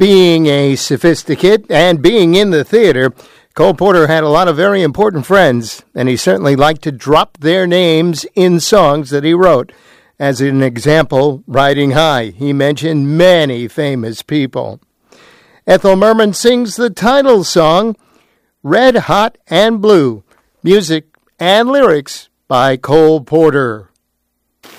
being a sophisticate and being in the theater, Cole Porter had a lot of very important friends, and he certainly liked to drop their names in songs that he wrote. As an example, Riding High, he mentioned many famous people. Ethel Merman sings the title song, Red Hot and Blue, music and lyrics by Cole Porter.